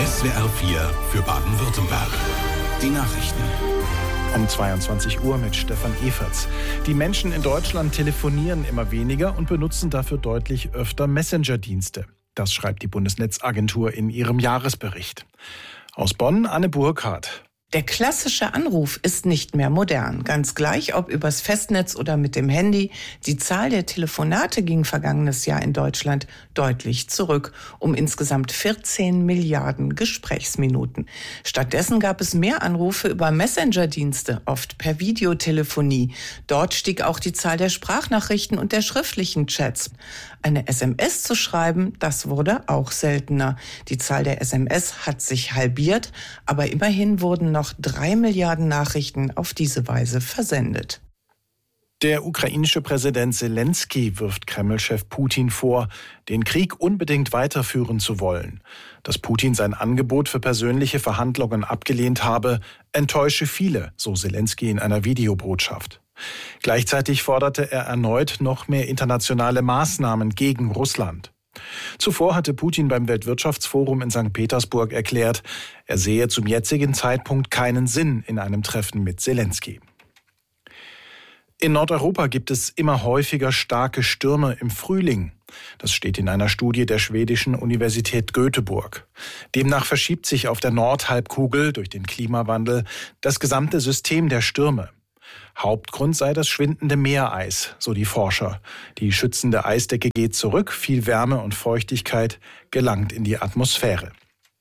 SWR 4 für Baden-Württemberg. Die Nachrichten. Um 22 Uhr mit Stefan Everts. Die Menschen in Deutschland telefonieren immer weniger und benutzen dafür deutlich öfter Messenger-Dienste. Das schreibt die Bundesnetzagentur in ihrem Jahresbericht. Aus Bonn, Anne Burkhardt. Der klassische Anruf ist nicht mehr modern. Ganz gleich, ob übers Festnetz oder mit dem Handy. Die Zahl der Telefonate ging vergangenes Jahr in Deutschland deutlich zurück, um insgesamt 14 Milliarden Gesprächsminuten. Stattdessen gab es mehr Anrufe über Messenger-Dienste, oft per Videotelefonie. Dort stieg auch die Zahl der Sprachnachrichten und der schriftlichen Chats. Eine SMS zu schreiben, das wurde auch seltener. Die Zahl der SMS hat sich halbiert, aber immerhin wurden noch 3 Milliarden Nachrichten auf diese Weise versendet. Der ukrainische Präsident Zelensky wirft Kreml-Chef Putin vor, den Krieg unbedingt weiterführen zu wollen. Dass Putin sein Angebot für persönliche Verhandlungen abgelehnt habe, enttäusche viele, so Zelensky in einer Videobotschaft. Gleichzeitig forderte er erneut noch mehr internationale Maßnahmen gegen Russland. Zuvor hatte Putin beim Weltwirtschaftsforum in St. Petersburg erklärt, er sehe zum jetzigen Zeitpunkt keinen Sinn in einem Treffen mit Zelensky. In Nordeuropa gibt es immer häufiger starke Stürme im Frühling. Das steht in einer Studie der schwedischen Universität Göteborg. Demnach verschiebt sich auf der Nordhalbkugel durch den Klimawandel das gesamte System der Stürme. Hauptgrund sei das schwindende Meereis, so die Forscher. Die schützende Eisdecke geht zurück, viel Wärme und Feuchtigkeit gelangt in die Atmosphäre.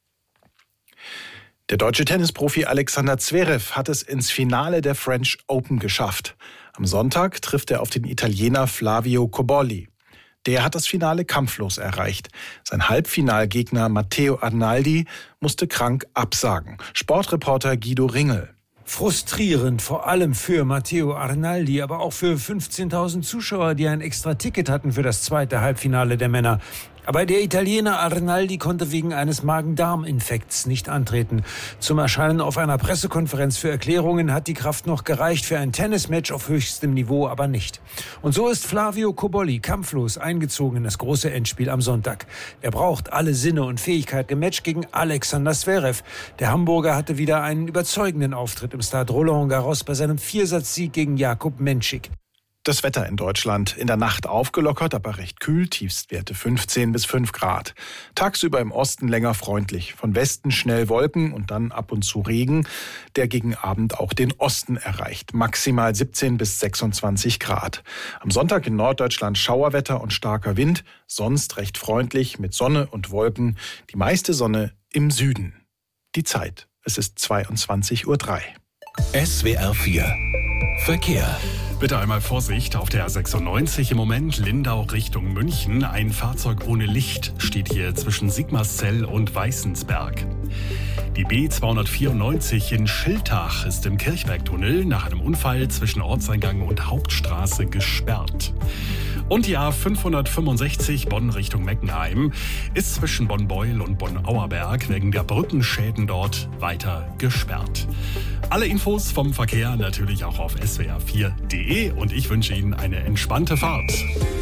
Der deutsche Tennisprofi Alexander Zverev hat es ins Finale der French Open geschafft. Am Sonntag trifft er auf den Italiener Flavio Cobolli. Der hat das Finale kampflos erreicht. Sein Halbfinalgegner Matteo Arnaldi musste krank absagen. Sportreporter Guido Ringel. Frustrierend, vor allem für Matteo Arnaldi, aber auch für 15.000 Zuschauer, die ein extra Ticket hatten für das zweite Halbfinale der Männer. Aber der Italiener Arnaldi konnte wegen eines Magen-Darm-Infekts nicht antreten. Zum Erscheinen auf einer Pressekonferenz für Erklärungen hat die Kraft noch gereicht, für ein Tennismatch auf höchstem Niveau aber nicht. Und so ist Flavio Cobolli kampflos eingezogen in das große Endspiel am Sonntag. Er braucht alle Sinne und Fähigkeiten im Match gegen Alexander Zverev. Der Hamburger hatte wieder einen überzeugenden Auftritt im Stade Roland Garros bei seinem Viersatzsieg gegen Jakub Menšík. Das Wetter in Deutschland in der Nacht aufgelockert, aber recht kühl, Tiefstwerte 15 bis 5 Grad. Tagsüber im Osten länger freundlich, von Westen schnell Wolken und dann ab und zu Regen, der gegen Abend auch den Osten erreicht. Maximal 17 bis 26 Grad. Am Sonntag in Norddeutschland Schauerwetter und starker Wind, sonst recht freundlich mit Sonne und Wolken, die meiste Sonne im Süden. Die Zeit, es ist 22:03 Uhr. SWR 4 Verkehr. Bitte einmal Vorsicht auf der A96 im Moment Lindau Richtung München. Ein Fahrzeug ohne Licht steht hier zwischen Sigmarszell und Weißensberg. Die B294 in Schiltach ist im Kirchbergtunnel nach einem Unfall zwischen Ortseingang und Hauptstraße gesperrt. Und die A565 Bonn Richtung Meckenheim ist zwischen Bonn-Beuel und Bonn-Auerberg wegen der Brückenschäden dort weiter gesperrt. Alle Infos vom Verkehr natürlich auch auf swr4.de und ich wünsche Ihnen eine entspannte Fahrt.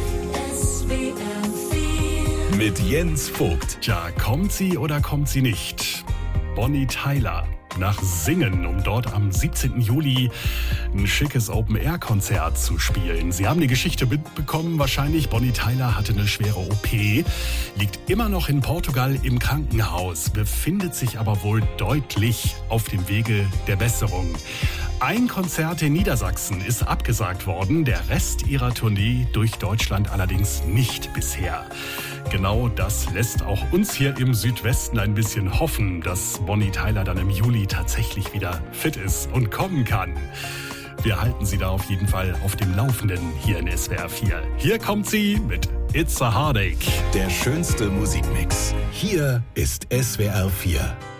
Mit Jens Vogt. Tja, kommt sie oder kommt sie nicht? Bonnie Tyler nach Singen, um dort am 17. Juli ein schickes Open-Air-Konzert zu spielen. Sie haben die Geschichte mitbekommen, wahrscheinlich. Bonnie Tyler hatte eine schwere OP, liegt immer noch in Portugal im Krankenhaus, befindet sich aber wohl deutlich auf dem Wege der Besserung. Ein Konzert in Niedersachsen ist abgesagt worden, der Rest ihrer Tournee durch Deutschland allerdings nicht bisher. Genau das lässt auch uns hier im Südwesten ein bisschen hoffen, dass Bonnie Tyler dann im Juli tatsächlich wieder fit ist und kommen kann. Wir halten Sie da auf jeden Fall auf dem Laufenden hier in SWR 4. Hier kommt sie mit It's a Heartache. Der schönste Musikmix. Hier ist SWR 4.